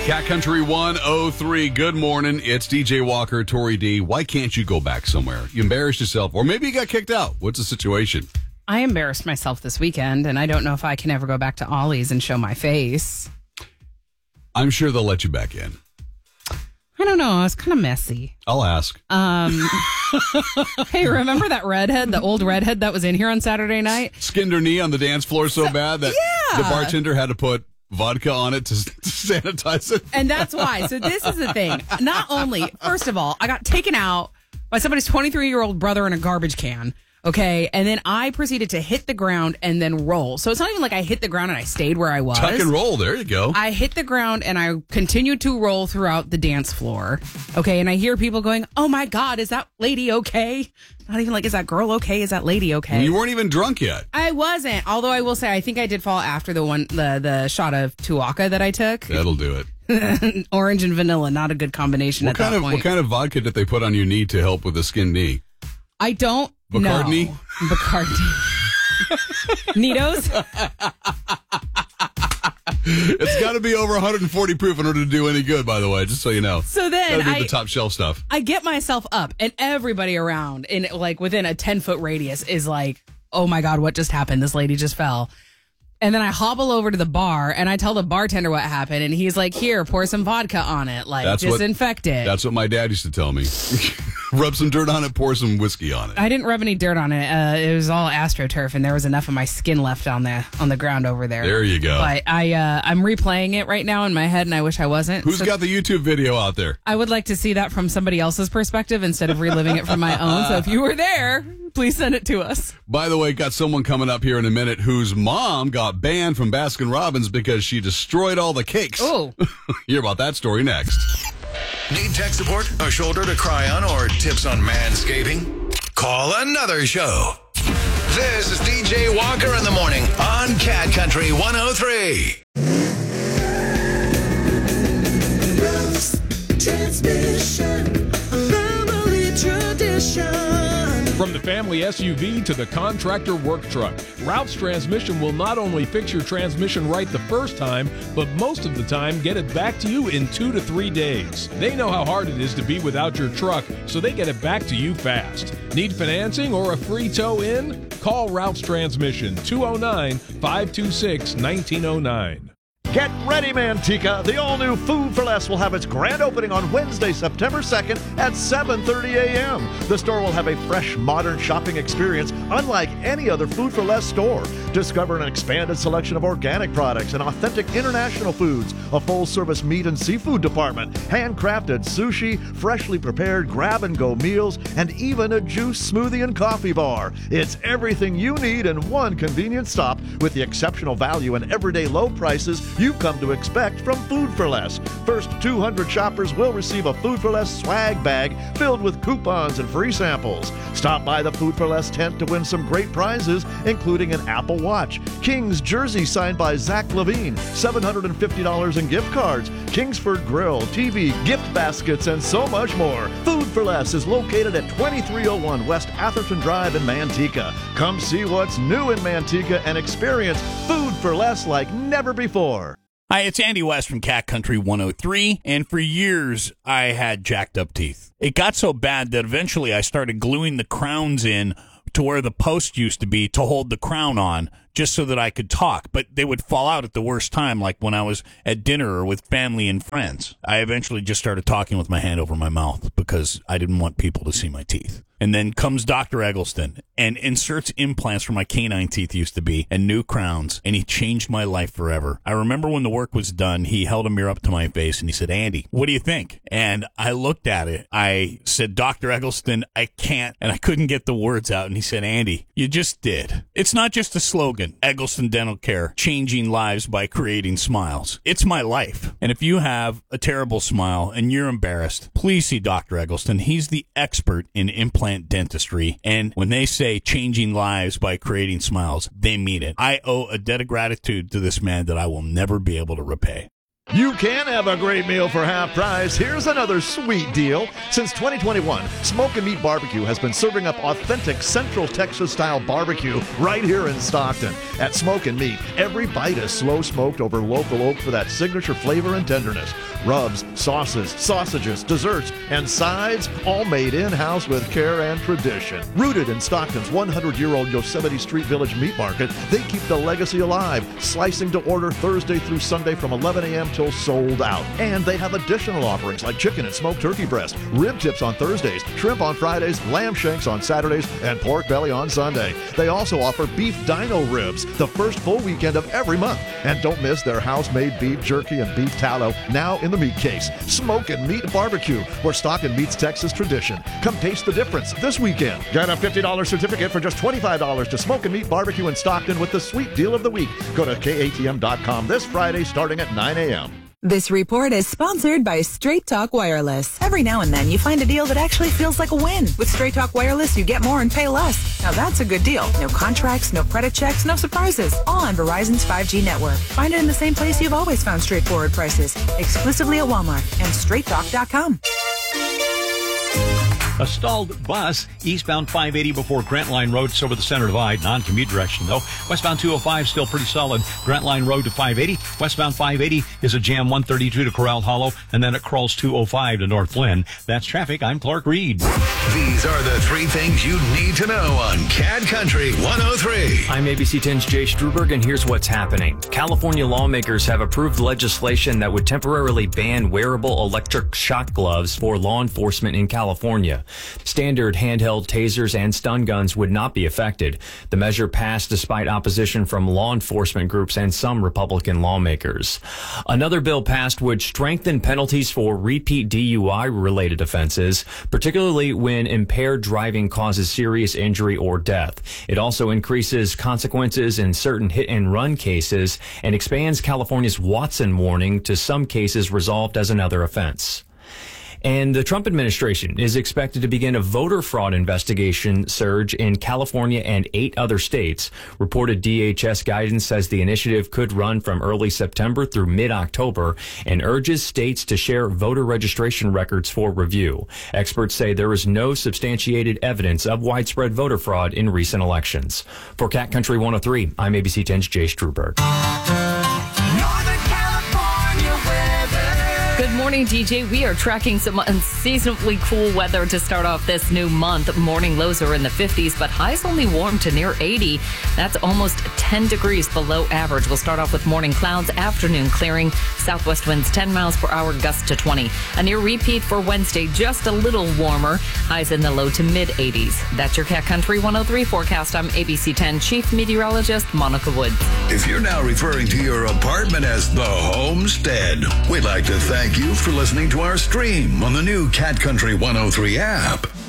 Cat Country 103, good morning. It's DJ Walker, Tori D. Why can't you go back somewhere? You embarrassed yourself, or maybe you got kicked out. What's the situation? I embarrassed myself this weekend, and I don't know if I can ever go back to Ollie's and show my face. I'm sure they'll let you back in. I don't know. It's kind of messy. I'll ask. Hey, remember that redhead, the old redhead that was in here on Saturday night? Skinned her knee on the dance floor so bad that the bartender had to put vodka on it to sanitize it. And that's why. So this is the thing. Not only, first of all, I got taken out by somebody's 23-year-old brother in a garbage can. Okay. And then I proceeded to hit the ground and then roll. So it's not even like I hit the ground and I stayed where I was. Tuck and roll. There you go. I hit the ground and I continued to roll throughout the dance floor. Okay. And I hear people going, "Oh my God, is that lady okay?" Not even like, "Is that girl okay? Is that lady okay?" You weren't even drunk yet. I wasn't. Although I will say, I think I did fall after the shot of Tuaca that I took. That'll do it. Orange and vanilla, not a good combination at that point. What kind of vodka did they put on your knee to help with the skinned knee? I don't Bacardi? know. Bacardi. Nitos? It's got to be over 140 proof in order to do any good, by the way, just so you know. So then gotta be the top shelf stuff. I get myself up, and everybody around, in like within a 10-foot radius, is like, "Oh my God, what just happened? This lady just fell." And then I hobble over to the bar, and I tell the bartender what happened, and he's like, "Here, pour some vodka on it, like disinfect it." That's what my dad used to tell me. Rub some dirt on it, pour some whiskey on it. I didn't rub any dirt on it. It was all AstroTurf, and there was enough of my skin left on the ground over there. There you go. But I'm replaying it right now in my head, and I wish I wasn't. Who's got the YouTube video out there? I would like to see that from somebody else's perspective instead of reliving it from my own. So if you were there, please send it to us. By the way, got someone coming up here in a minute whose mom got banned from Baskin-Robbins because she destroyed all the cakes. Oh. Hear about that story next. Need tech support, a shoulder to cry on, or tips on manscaping? Call another show. This is DJ Walker in the morning on Cat Country 103. Ralph's Transmission, a family tradition. From the family SUV to the contractor work truck, Ralph's Transmission will not only fix your transmission right the first time, but most of the time get it back to you in 2 to 3 days. They know how hard it is to be without your truck, so they get it back to you fast. Need financing or a free tow in? Call Ralph's Transmission, 209-526-1909. Get ready, Manteca. The all-new Food for Less will have its grand opening on Wednesday, September 2nd at 7:30 a.m. The store will have a fresh, modern shopping experience unlike any other Food for Less store. Discover an expanded selection of organic products and authentic international foods, a full-service meat and seafood department, handcrafted sushi, freshly prepared grab-and-go meals, and even a juice, smoothie, and coffee bar. It's everything you need in one convenient stop with the exceptional value and everyday low prices you've come to expect from Food for Less. First 200 shoppers will receive a Food for Less swag bag filled with coupons and free samples. Stop by the Food for Less tent to win some great prizes, including an Apple Watch, King's jersey signed by Zach Levine, $750 in gift cards, Kingsford Grill, TV, gift baskets, and so much more. Food for Less is located at 2301 West Atherton Drive in Manteca. Come see what's new in Manteca and experience Food for Less like never before. Hi, it's Andy West from Cat Country 103, and for years I had jacked up teeth. It got so bad that eventually I started gluing the crowns in to where the post used to be to hold the crown on, just so that I could talk, but they would fall out at the worst time, like when I was at dinner or with family and friends. I eventually just started talking with my hand over my mouth because I didn't want people to see my teeth. And then comes Dr. Eggleston and inserts implants where my canine teeth used to be and new crowns, and he changed my life forever. I remember when the work was done, he held a mirror up to my face and he said, "Andy, what do you think?" And I looked at it. I said, "Dr. Eggleston, I can't," and I couldn't get the words out. And he said, "Andy, you just did." It's not just a slogan, Eggleston Dental Care, changing lives by creating smiles. It's my life. And if you have a terrible smile and you're embarrassed, please see Dr. Eggleston. He's the expert in implant dentistry, and when they say changing lives by creating smiles, they mean it. I owe a debt of gratitude to this man that I will never be able to repay. You can have a great meal for half price. Here's another sweet deal. Since 2021, Smoke and Meat Barbecue has been serving up authentic Central Texas-style barbecue right here in Stockton. At Smoke and Meat, every bite is slow smoked over local oak for that signature flavor and tenderness. Rubs, sauces, sausages, desserts, and sides, all made in-house with care and tradition. Rooted in Stockton's 100-year-old Yosemite Street Village Meat Market, they keep the legacy alive, slicing to order Thursday through Sunday from 11 a.m. till sold out. And they have additional offerings like chicken and smoked turkey breast, rib tips on Thursdays, shrimp on Fridays, lamb shanks on Saturdays, and pork belly on Sunday. They also offer beef dino ribs the first full weekend of every month. And don't miss their house-made beef jerky and beef tallow now in the meat case. Smoke and Meat Barbecue, where Stockton meets Texas tradition. Come taste the difference this weekend. Get a $50 certificate for just $25 to Smoke and Meat Barbecue in Stockton with the sweet deal of the week. Go to KATM.com this Friday starting at 9 a.m. This report is sponsored by Straight Talk Wireless. Every now and then you find a deal that actually feels like a win. With Straight Talk Wireless, you get more and pay less. Now that's a good deal. No contracts, no credit checks, no surprises. All on Verizon's 5G network. Find it in the same place you've always found straightforward prices. Exclusively at Walmart and StraightTalk.com. A stalled bus eastbound 580 before Grant Line Road. It's over the center divide. Non-commute direction, though. Westbound 205 still pretty solid. Grant Line Road to 580. Westbound 580 is a jam 132 to Corral Hollow, and then it crawls 205 to North Lynn. That's traffic. I'm Clark Reed. These are the three things you need to know on Cat Country 103. I'm ABC 10's Jay Struberg, and here's what's happening. California lawmakers have approved legislation that would temporarily ban wearable electric shock gloves for law enforcement in California. Standard handheld tasers and stun guns would not be affected. The measure passed despite opposition from law enforcement groups and some Republican lawmakers. Another bill passed would strengthen penalties for repeat DUI-related offenses, particularly when impaired driving causes serious injury or death. It also increases consequences in certain hit-and-run cases and expands California's Watson warning to some cases resolved as another offense. And the Trump administration is expected to begin a voter fraud investigation surge in California and 8 other states. Reported DHS guidance says the initiative could run from early September through mid-October and urges states to share voter registration records for review. Experts say there is no substantiated evidence of widespread voter fraud in recent elections. For Cat Country 103, I'm ABC 10's Jay Struberg. Good morning, DJ. We are tracking some unseasonably cool weather to start off this new month. Morning lows are in the 50s, but highs only warm to near 80. That's almost 10 degrees below average. We'll start off with morning clouds, afternoon clearing, southwest winds 10 miles per hour, gusts to 20. A near repeat for Wednesday, just a little warmer, highs in the low to mid 80s. That's your Cat Country 103 forecast. I'm ABC 10 Chief Meteorologist Monica Woods. If you're now referring to your apartment as the homestead, we'd like to thank you for listening to our stream on the new Cat Country 103 app.